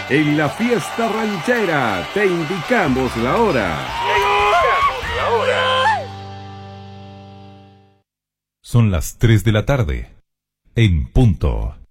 En la fiesta ranchera te indicamos la hora. Son las 3 de la tarde, en punto.